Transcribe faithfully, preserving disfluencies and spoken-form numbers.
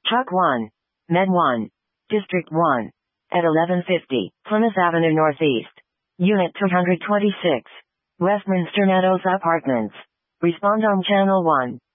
Truck one. Med one. District one. At eleven fifty, Plymouth Avenue Northeast. Unit two twenty-six. Westminster Meadows Apartments. Respond on Channel one.